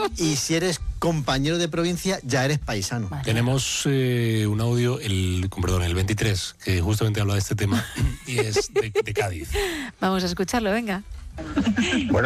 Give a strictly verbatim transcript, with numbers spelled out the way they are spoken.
y si eres compañero de provincia ya eres paisano. Vale. Tenemos eh, un audio, el perdón, el veintitrés, que justamente habla de este tema y es de, de Cádiz. Vamos a escucharlo, venga. Bueno,